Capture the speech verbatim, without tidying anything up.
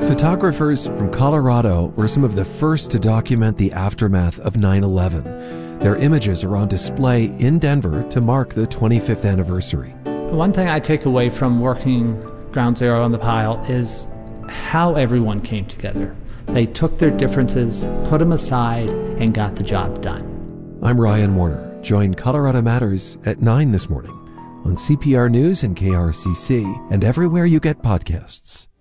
Photographers from Colorado were some of the first to document the aftermath of nine eleven. Their images are on display in Denver to mark the twenty-fifth anniversary. One thing I take away from working Ground Zero on the Pile is how everyone came together. They took their differences, put them aside, and got the job done. I'm Ryan Warner. Join Colorado Matters at nine this morning on C P R News and K R C C and everywhere you get podcasts.